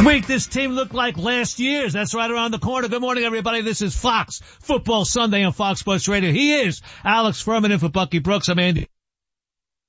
Sweet, this team looked like last year's. That's right around the corner. Good morning, everybody. This is Fox Football Sunday on Fox Sports Radio. He is Alex Furman in for Bucky Brooks. I'm Andy